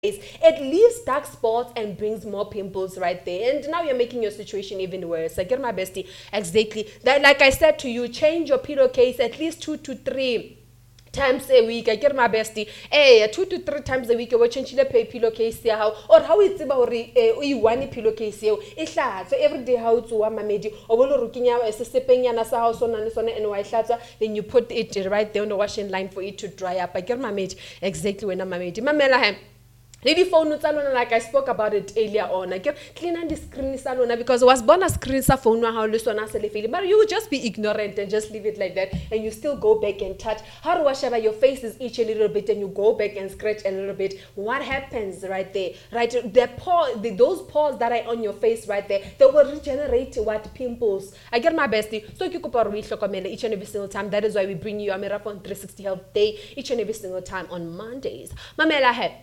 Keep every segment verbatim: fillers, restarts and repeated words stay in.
it leaves dark spots and brings more pimples right there. And now you're making your situation even worse. I get my bestie. Exactly. That, like I said to you, change your pillowcase at least two to three times a week. I get my bestie. Eh, two to three times a week. We change the pillowcase how or how it's about we one pillowcase. Isla so every day how to one mamedi or will looking out as a stepping and as a house on and and white flats. Then you put it right there on the washing line for it to dry up. I get my mate exactly when I'm made. Mamela. Lady phone like I spoke about it earlier on. I get clean and the screen salon because I was born a screen sa phone how listen as but you would just be ignorant and just leave it like that and you still go back and touch. How do I share your face is itch a little bit and you go back and scratch a little bit. What happens right there? Right, the paw, the, those paws that are on your face right there, they will regenerate what pimples. I get my bestie. So you could each and every single time. That is why we bring you a Marathon three sixty Health Day each and every single time on Mondays. Mamela hai.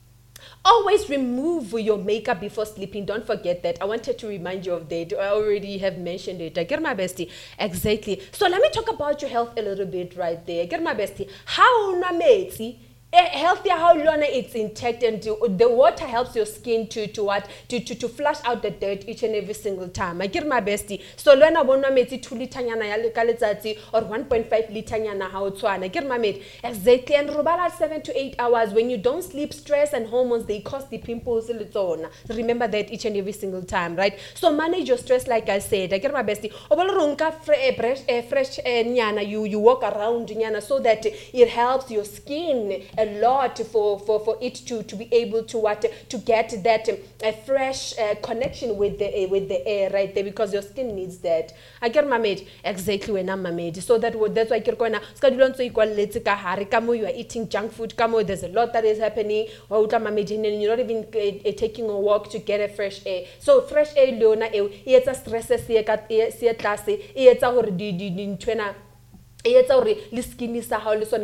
Always remove your makeup before sleeping. Don't forget that. I wanted to remind you of that. I already have mentioned it. I get my bestie. Exactly. So let me talk about your health a little bit right there. I get my bestie. How na meti? Healthier how long it's intact and the water helps your skin to to what to, to to flush out the dirt each and every single time. I get my bestie. So lona bona meti two liter nyana ya le ka letsatsi or one point five liter nyana ha o tshwana. I get my mate. Exactly. And robala seven to eight hours. When you don't sleep, stress and hormones they cause the pimples le tsona. Remember that each and every single time, right? So manage your stress like I said. I get my bestie. Obalronka fresh fresh nyana you you walk around nyana so that it helps your skin a lot for for for it to to be able to what to get that um, a fresh uh, connection with the uh, with the air right there because your skin needs that. I get my mate exactly when I'm made so that that's why you're going to equal let's you are eating junk food kamo there's a lot that is happening or you're not even uh, taking a walk to get a fresh air. So fresh air leona e etsa stress se ka se tlase e etsa hore di di ntwena it's already skin is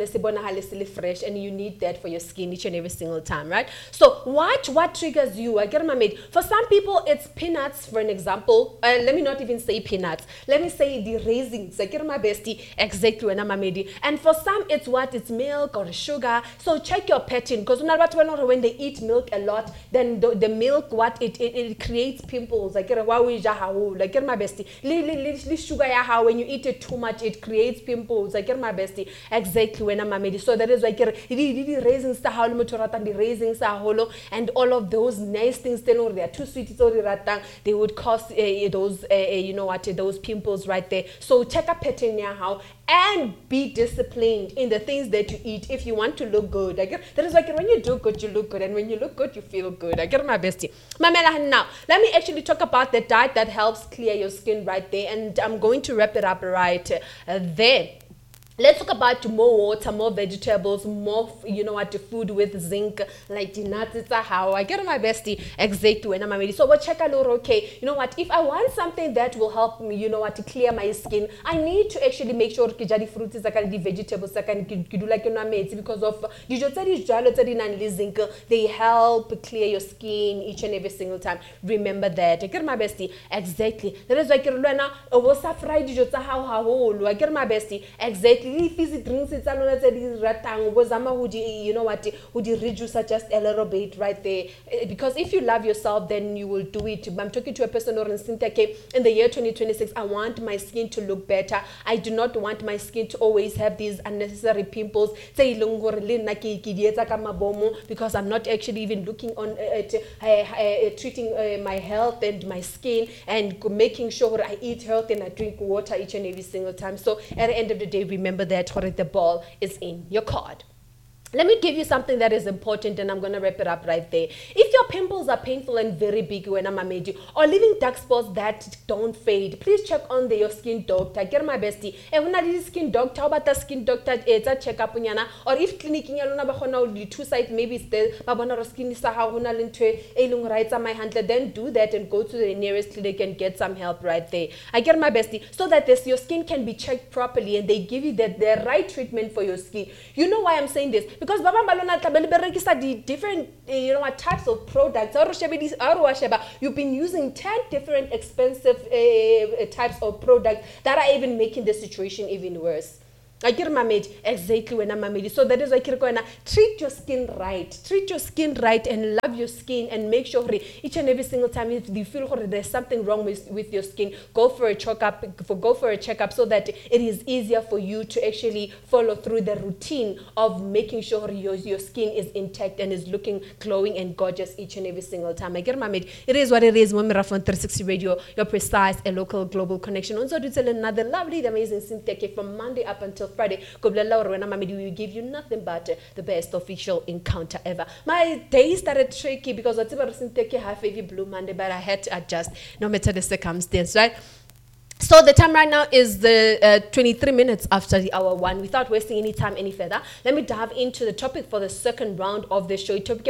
fresh and you need that for your skin each and every single time, right? So what what triggers you? I get my mate. For some people it's peanuts, for an example. Uh, let me not even say peanuts. Let me say the raisins. I get my bestie exactly when I'm made. And for some it's what? It's milk or sugar. So check your pattern because when they eat milk a lot, then the, the milk what it, it it creates pimples. I get a I get my bestie. Sugar when you eat it too much, it creates pimples. I get my bestie exactly when I'm made. So that is why I get really raisins the holo motorata the raisins holo and all of those nice things they know they are too sweet they would cause uh, those uh, you know what those pimples right there. So check a pattern now how and be disciplined in the things that you eat if you want to look good. I get that is like when you do good you look good and when you look good you feel good. I get my bestie. Mamela now let me actually talk about the diet that helps clear your skin right there and I'm going to wrap it up right uh, there. Let's talk about more water, more vegetables, more, you know what, food with zinc, like the nuts, it's a how. I get my bestie exactly when I'm ready. So we'll check a little, okay, you know what, if I want something that will help me, you know what, to clear my skin, I need to actually make sure that the fruits, the vegetables, I can do like you know, because of the zinc, they help clear your skin each and every single time. Remember that. I get my bestie exactly. That is like, I was fried, I get my bestie exactly. Fizzy drinks it's another ratang was you know what would you reduce just a little bit right there because if you love yourself then you will do it. I'm talking to a person or in the year twenty twenty-six I want my skin to look better. I do not want my skin to always have these unnecessary pimples because I'm not actually even looking on at uh, uh, treating uh, my health and my skin and making sure I eat healthy and I drink water each and every single time. So at the end of the day remember that the ball is in your court. Let me give you something that is important and I'm going to wrap it up right there. If your pimples are painful and very big when I'm made you or leaving dark spots that don't fade, please check on the, your skin doctor. Get my bestie. And when I did skin doctor, how about the skin doctor? It's a check up unyana or if clinic in your two sides maybe it's there, but skin is a my handler, then do that and go to the nearest clinic and get some help right there. I get my bestie so that this your skin can be checked properly and they give you that the right treatment for your skin. You know why I'm saying this? Because Baba Malona tabeli the different uh, you know what types of products. You've been using ten different expensive uh, types of products that are even making the situation even worse. I get my mate exactly when I'm a mate. So that is why I treat your skin right. Treat your skin right and love your skin and make sure each and every single time if you feel there's something wrong with, with your skin, go for a checkup, for go for a checkup so that it is easier for you to actually follow through the routine of making sure your, your skin is intact and is looking glowing and gorgeous each and every single time. I get my mate. It is what it is. When we're from three sixty Radio, your precise and local global connection. Also, to tell another lovely, amazing Cynthia from Monday up until Friday. We will give you nothing but uh, the best official encounter ever. My day started tricky because I was half a blue Monday, but I had to adjust no matter the circumstance, right? So the time right now is the uh, twenty-three minutes after the hour one. Without wasting any time any further, let me dive into the topic for the second round of the show. Topic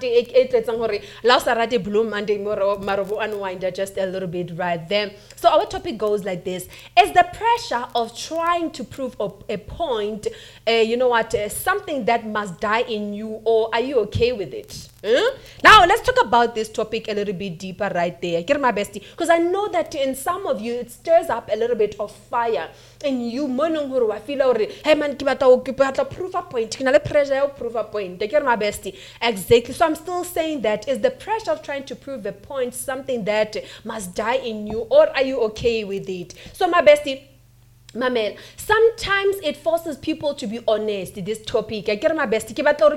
Blue Monday unwinder just a little bit right there. So our topic goes like this: is the pressure of trying to prove a, a point, uh, you know what, uh, something that must die in you, or are you okay with it? Huh? Now let's talk about this topic a little bit deeper right there. Get my bestie, because I know that in some of you it stirs up a little bit of fire in you. I feel already, hey man, prove a point. Pressure prove a point. Get my bestie. Exactly. So I'm still saying that is the pressure of trying to prove a point something that must die in you, or are you okay with it? So my bestie, my man, sometimes it forces people to be honest. This topic, I get my best.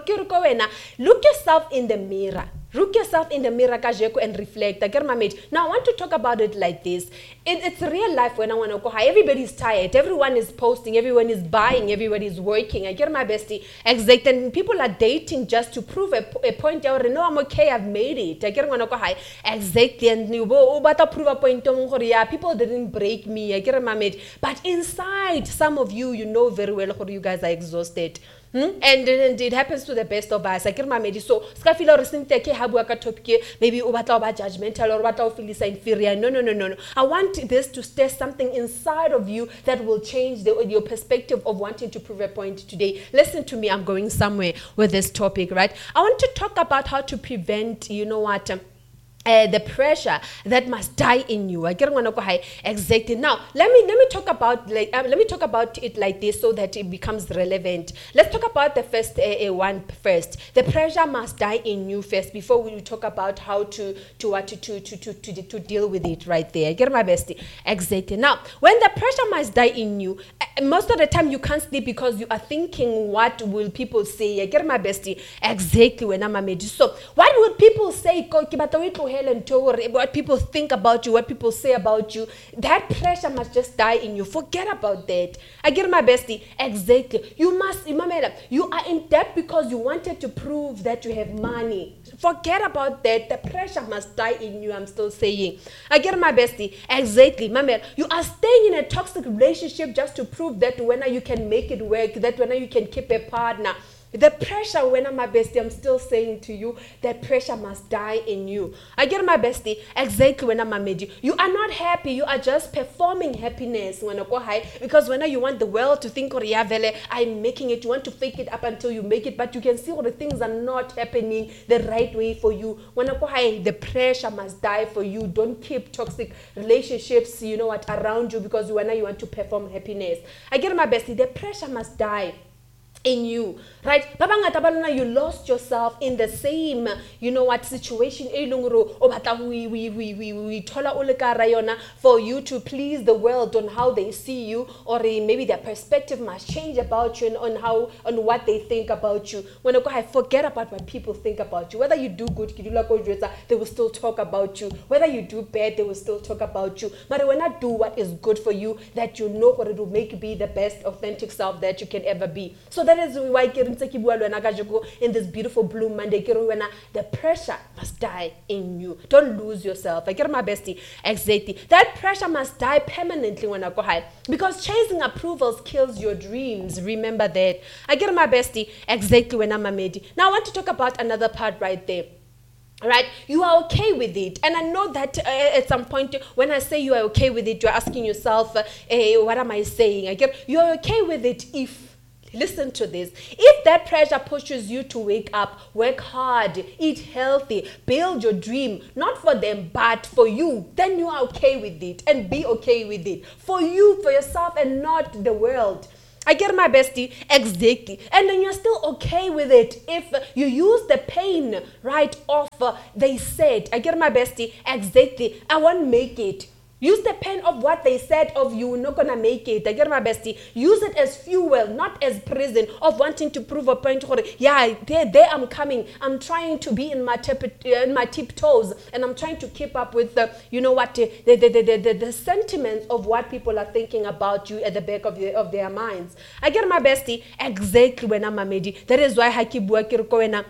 Look yourself in the mirror. Look yourself in the mirror and reflect. I get my mate. Now I want to talk about it like this. It, it's real life when I want to go high. Everybody's tired. Everyone is posting. Everyone is buying. Everybody is working. I get my bestie. Exact. And people are dating just to prove a, a point. I know I'm okay. I've made it. I get when I go high. Exactly. And you but prove a point. Yeah, people didn't break me. I get my mate. But inside, some of you, you know very well how you guys are exhausted. Hmm? And, and it happens to the best of us. I get my mate. So, skafila or sinteke habuaka topic, maybe ubata ba judgmental or ubata feel inferior. No, no, no, no, no. I want this to stir something inside of you that will change the, your perspective of wanting to prove a point today. Listen to me. I'm going somewhere with this topic, right? I want to talk about how to prevent, you know what, um, Uh, the pressure that must die in you. I get one exactly. Now, let me let me talk about like um, let me talk about it like this so that it becomes relevant. Let's talk about the first uh, uh, one first. The pressure must die in you first before we talk about how to to what to to to to to, to deal with it right there. I get my bestie exactly. Now, when the pressure must die in you, uh, most of the time you can't sleep because you are thinking, what will people say? I get my bestie exactly. When I'm a made. So, what would people say? And what people think about you, what people say about you, that pressure must just die in you. Forget about that. I get my bestie exactly. You must, you are in debt because you wanted to prove that you have money. Forget about that. The pressure must die in you. I'm still saying. I get my bestie exactly. Mama, you are staying in a toxic relationship just to prove that when you can make it work, that when you can keep a partner. The pressure, when I'm my bestie, I'm still saying to you, that pressure must die in you. I get my bestie exactly when I'm a midi. You are not happy. You are just performing happiness when I go high. Because when you want the world to think, oh, yeah, vele, I'm making it. You want to fake it up until you make it. But you can see all the things are not happening the right way for you. When I go high, the pressure must die for you. Don't keep toxic relationships, you know what, around you. Because when you want to perform happiness. I get my bestie. The pressure must die in you, right? You lost yourself in the same, you know what, situation we we we we we for you to please the world on how they see you, or maybe their perspective must change about you and on how on what they think about you. When I forget about what people think about you, whether you do good, they will still talk about you. Whether you do bad, they will still talk about you. But when I do what is good for you, that you know what it will make you be the best authentic self that you can ever be. So that is why in this beautiful blue Monday, the pressure must die in you. Don't lose yourself. I get my bestie exactly. That pressure must die permanently when I go high, because chasing approvals kills your dreams. Remember that. I get my bestie exactly when I'm a medi. Now I want to talk about another part right there. Right, you are okay with it, and I know that uh, at some point when I say you are okay with it, you're asking yourself, uh, hey, what am I saying? I get you are okay with it if. Listen to this. If that pressure pushes you to wake up, work hard, eat healthy, build your dream, not for them, but for you, then you are okay with it, and be okay with it. For you, for yourself, and not the world. I get my bestie, exactly. And then you're still okay with it if you use the pain, right, of uh, they said. I get my bestie, exactly. I won't make it. Use the pain of what they said of you, not gonna make it. I get my bestie. Use it as fuel, not as prison of wanting to prove a point. Yeah, there, there I'm coming. I'm trying to be in my tip, in my tiptoes, and I'm trying to keep up with the, you know what, the the the the, the, the sentiments of what people are thinking about you at the back of the, of their minds. I get my bestie, exactly when I'm a medi. That is why I keep working.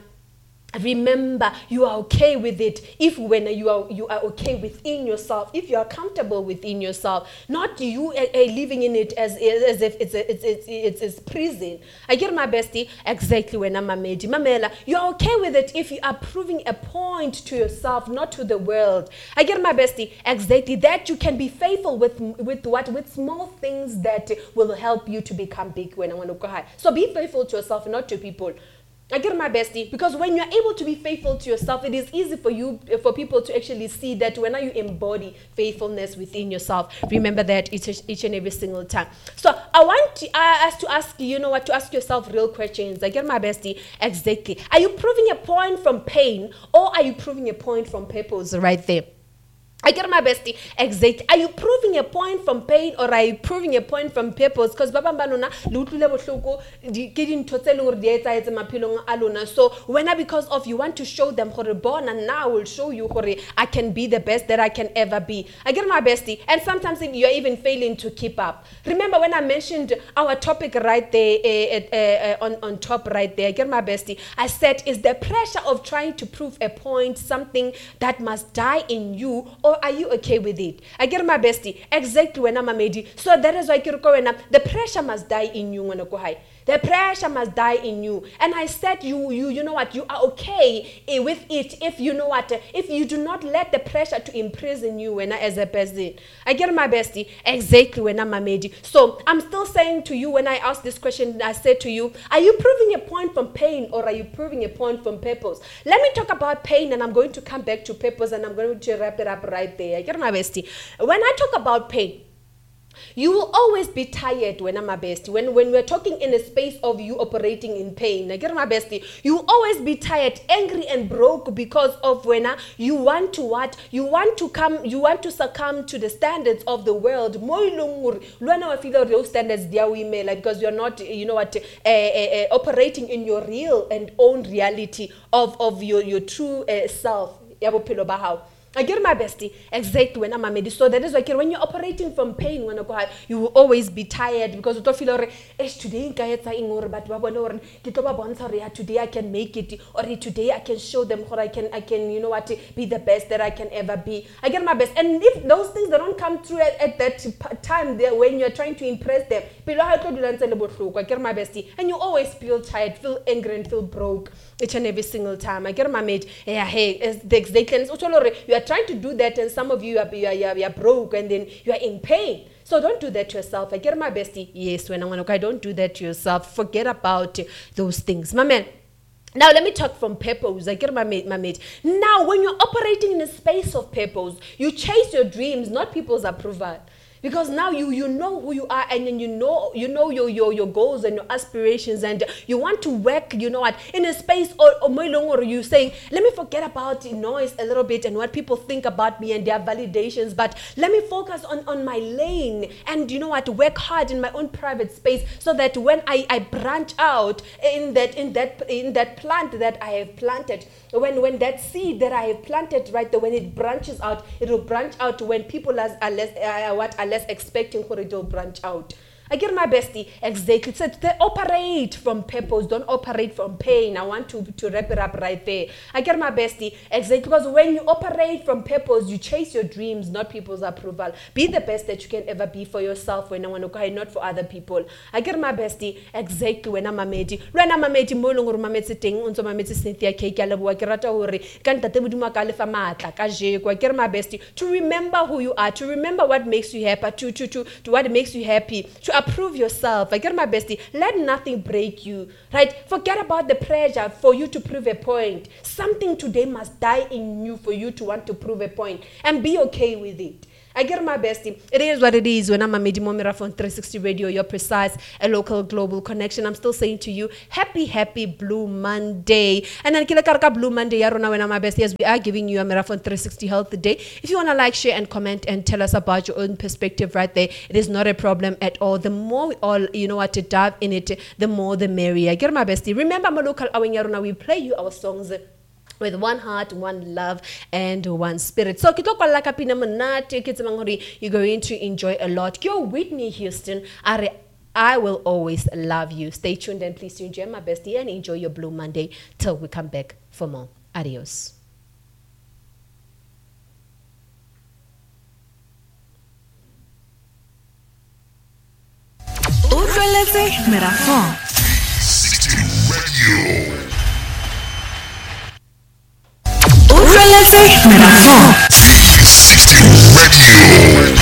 Remember, you are okay with it if when you are you are okay within yourself, if you are comfortable within yourself, not you uh, uh, living in it as as if it's a, it's, it's it's it's prison. I get my bestie, exactly when I'm a medi. Mamela, you are okay with it if you are proving a point to yourself, not to the world. I get my bestie, exactly that you can be faithful with with what with small things that will help you to become big when I want to go high. So be faithful to yourself, not to people. I get my bestie, because when you're able to be faithful to yourself, it is easy for you, for people to actually see that when you embody faithfulness within yourself. Remember that each, each and every single time. So I want to, uh, us to ask you, you know what, to ask yourself real questions. I get my bestie, exactly. Are you proving a point from pain, or are you proving a point from purpose right there? I get my bestie, exactly. Are you proving a point from pain, or are you proving a point from purpose? Because baba banona lutlule bohloko di ke dintho tse leng gore di etsa etse maphelong a lona. So when I, because of you want to show them gore bona now will show you gore I can be the best that I can ever be. I get my bestie, and sometimes you're even failing to keep up. Remember when I mentioned our topic right there uh, uh, uh, on on top right there. I get my bestie. I said, is the pressure of trying to prove a point something that must die in you, or are you okay with it? I get my bestie, exactly when I'm a medi. So that is why the pressure must die in you when I go high. The pressure must die in you. And I said you, you, you know what, you are okay with it if you know what, if you do not let the pressure to imprison you when I, as a person. I get my bestie, exactly when I'm a medi. So I'm still saying to you, when I ask this question, I said to you, are you proving a point from pain, or are you proving a point from purpose? Let me talk about pain, and I'm going to come back to purpose, and I'm going to wrap it up right there. I get my bestie. When I talk about pain, you will always be tired when I'm a bestie. When, when we're talking in a space of you operating in pain, I get my bestie, you will always be tired, angry and broke because of when uh, you want to what? You want to come, you want to succumb to the standards of the world. Those standards because you're not, you know what, uh, uh, uh, operating in your real and own reality of, of your, your true uh, self. I get my bestie, exactly when I'm a medi. So that is why when you're operating from pain, when you will always be tired because you don't feel like today today I can make it, or today I can show them how I can I can you know what, be the best that I can ever be. I get my best, and if those things that don't come through at, at that time there when you're trying to impress them, I get my bestie, and you always feel tired, feel angry, and feel broke each and every single time. I get my mate, yeah, hey, it's the exact you are trying to do that, and some of you are, you are, you are, you are broke, and then you are in pain. So don't do that to yourself. I get my bestie. Yes, when I want to, I don't do that to yourself. Forget about those things, my man. Now let me talk from purpose. I get my mate, my mate. Now when you're operating in a space of purpose, you chase your dreams, not people's approval. Because now you you know who you are, and then you know you know your your your goals and your aspirations, and you want to work, you know what, in a space or or you saying, let me forget about the noise a little bit and what people think about me and their validations, but let me focus on on my lane, and you know what, work hard in my own private space, so that when I I branch out in that in that in that plant that I have planted, when when that seed that I have planted right there, when it branches out, it will branch out when people are, are less uh, what are less expecting for it to branch out. I get my bestie, exactly. So they operate from purpose, don't operate from pain. I want to, to wrap it up right there. I get my bestie, exactly. Because when you operate from purpose, you chase your dreams, not people's approval. Be the best that you can ever be for yourself when I want to go, not for other people. I get my bestie, exactly. When I'm a medi. When I'm a medi, mo long ma metsi teng, unso ma metsi Cynthia Cake ya leboa ke rata hore ka ntate modimo ka lefa matla ka jeko. I get my bestie, to remember who you are, to remember what makes you happy, to to to, to what makes you happy, to approve yourself. I get my bestie. Let nothing break you, right? Forget about the pressure for you to prove a point. Something today must die in you for you to want to prove a point, and be okay with it. I get my bestie. It is what it is. When I'm a Medimomira from three sixty Radio, you're precise, a local global connection. I'm still saying to you, happy, happy Blue Monday. And then Kila Karka Blue Monday, Yarona, when I'm my bestie, as we are giving you a Marathon three sixty Health Day. If you want to like, share, and comment and tell us about your own perspective right there, it is not a problem at all. The more we all, you know what, to dive in it, the more the merrier. Get my bestie. Remember, my local Awing Yarona, we play you our songs with one heart, one love, and one spirit. So, you're going to enjoy a lot. Yo, Whitney Houston, I will always love you. Stay tuned and please enjoy my bestie and enjoy your Blue Monday till we come back for more. Adios. Radio.